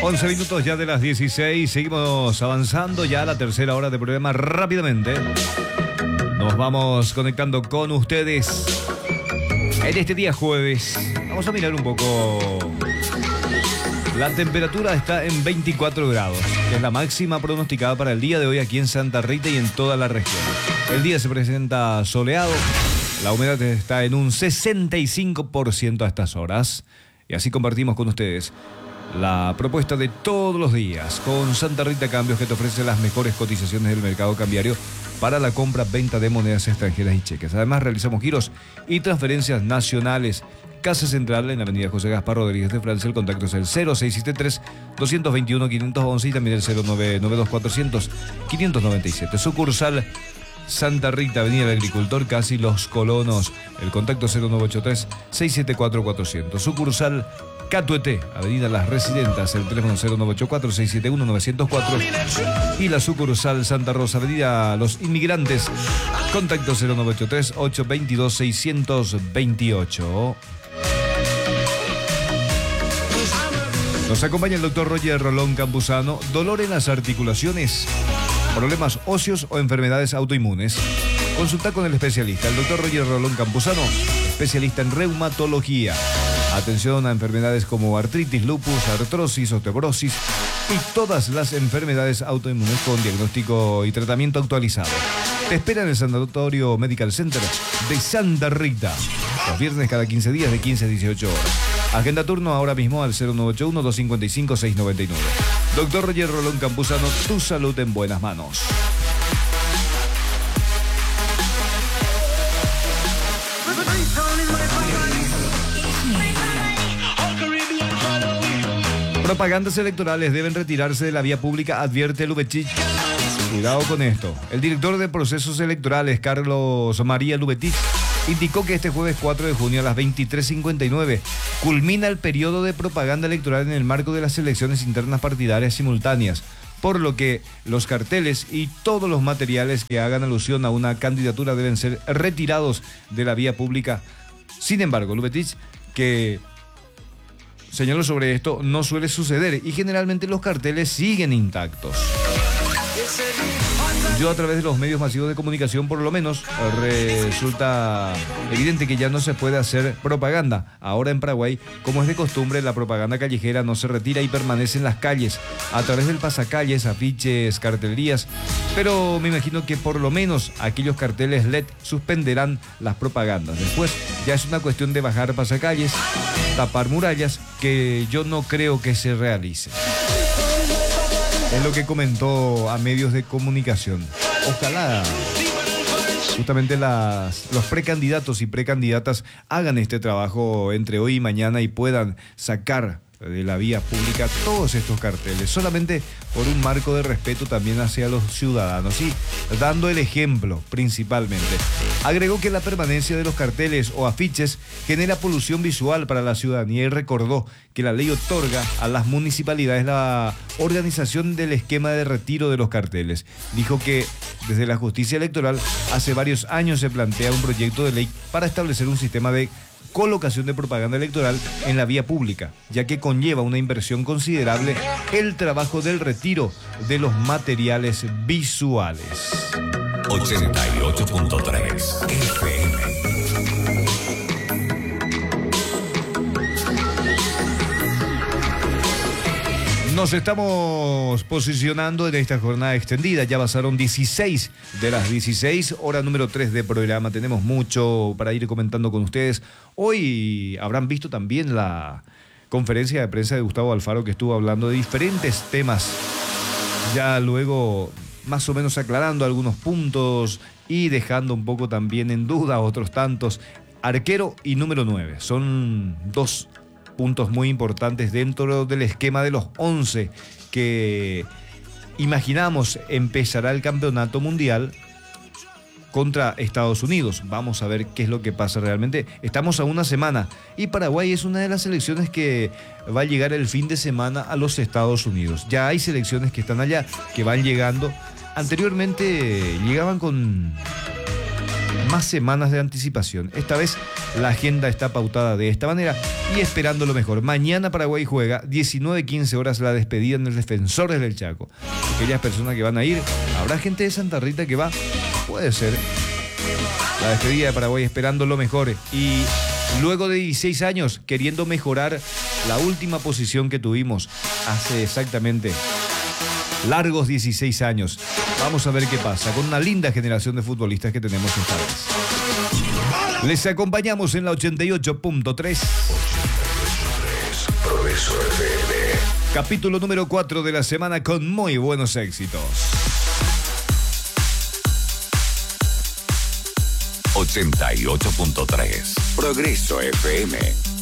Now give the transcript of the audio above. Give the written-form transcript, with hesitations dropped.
11 minutos ya de las 16. Seguimos avanzando ya a la tercera hora de programa rápidamente. Nos vamos conectando con ustedes en este día jueves. Vamos a mirar un poco. La temperatura está en 24 grados, que es la máxima pronosticada para el día de hoy aquí en Santa Rita y en toda la región. El día se presenta soleado, la humedad está en un 65% a estas horas. Y así compartimos con ustedes la propuesta de todos los días con Santa Rita Cambios, que te ofrece las mejores cotizaciones del mercado cambiario para la compra-venta de monedas extranjeras y cheques. Además, realizamos giros y transferencias nacionales. Casa Central en la avenida José Gaspar Rodríguez de Francia. El contacto es el 0673-221-511 y también el 0992-400-597. Sucursal Santa Rita, avenida del Agricultor, casi Los Colonos. El contacto 0983-674-400. Sucursal Catuete, avenida Las Residentas, el teléfono 0984-671-904. Y la sucursal Santa Rosa, avenida Los Inmigrantes, contacto 0983-822-628. Nos acompaña el doctor Roger Rolón Campuzano. Dolor en las articulaciones, problemas óseos o enfermedades autoinmunes. Consulta con el especialista, el doctor Roger Rolón Campuzano, especialista en reumatología. Atención a enfermedades como artritis, lupus, artrosis, osteoporosis y todas las enfermedades autoinmunes con diagnóstico y tratamiento actualizado. Te espera en el Sanatorio Medical Center de Santa Rita. Los viernes cada 15 días de 15 a 18 horas. Agenda turno ahora mismo al 0981-255-699. Doctor Roger Rolón Campuzano, tu salud en buenas manos. Propagandas electorales deben retirarse de la vía pública, advierte Lubetich. Cuidado con esto. El director de procesos electorales, Carlos María Lubetich, indicó que este jueves 4 de junio a las 23:59 culmina el periodo de propaganda electoral en el marco de las elecciones internas partidarias simultáneas, por lo que los carteles y todos los materiales que hagan alusión a una candidatura deben ser retirados de la vía pública. Sin embargo, Lubetich, que señaló sobre esto, no suele suceder y generalmente los carteles siguen intactos. Yo, a través de los medios masivos de comunicación, por lo menos, resulta evidente que ya no se puede hacer propaganda. Ahora en Paraguay, como es de costumbre, la propaganda callejera no se retira y permanece en las calles, a través del pasacalles, afiches, cartelerías. Pero me imagino que por lo menos aquellos carteles LED suspenderán las propagandas. Después ya es una cuestión de bajar pasacalles, tapar murallas, que yo no creo que se realice. Es lo que comentó a medios de comunicación. Ojalá justamente los precandidatos y precandidatas hagan este trabajo entre hoy y mañana y puedan sacar de la vía pública todos estos carteles, solamente por un marco de respeto también hacia los ciudadanos y dando el ejemplo principalmente. Agregó que la permanencia de los carteles o afiches genera polución visual para la ciudadanía y recordó que la ley otorga a las municipalidades la organización del esquema de retiro de los carteles. Dijo que desde la justicia electoral hace varios años se plantea un proyecto de ley para establecer un sistema de colocación de propaganda electoral en la vía pública, ya que conlleva una inversión considerable el trabajo del retiro de los materiales visuales. 88.3 FM. Nos estamos posicionando en esta jornada extendida. Ya pasaron 16 de las 16, hora número 3 de programa. Tenemos mucho para ir comentando con ustedes. Hoy habrán visto también la conferencia de prensa de Gustavo Alfaro, que estuvo hablando de diferentes temas. Ya luego más o menos aclarando algunos puntos y dejando un poco también en duda otros tantos. Arquero y número 9 son dos puntos muy importantes dentro del esquema de los 11 que imaginamos empezará el campeonato mundial contra Estados Unidos. Vamos a ver qué es lo que pasa realmente. Estamos a una semana y Paraguay es una de las selecciones que va a llegar el fin de semana a los Estados Unidos. Ya hay selecciones que están allá, que van llegando. Anteriormente llegaban con más semanas de anticipación. Esta vez la agenda está pautada de esta manera y esperando lo mejor. Mañana Paraguay juega 19:15 horas la despedida en el Defensores del Chaco. Aquellas personas que van a ir, habrá gente de Santa Rita que va, puede ser. La despedida de Paraguay esperando lo mejor y luego de 16 años queriendo mejorar la última posición que tuvimos hace exactamente largos 16 años. Vamos a ver qué pasa con una linda generación de futbolistas que tenemos esta vez. Les acompañamos en la 88.3. Progreso FM. Capítulo número 4 de la semana con muy buenos éxitos. 88.3. Progreso FM.